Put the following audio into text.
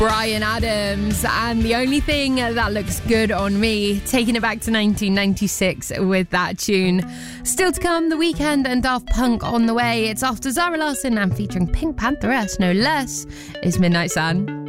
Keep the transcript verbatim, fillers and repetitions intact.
Bryan Adams and The Only Thing That Looks Good on Me, taking it back to nineteen ninety-six with that tune. Still to come, The Weeknd and Daft Punk on the way. It's after Zara Larsson and featuring Pink Pantheress, no less, is Midnight Sun.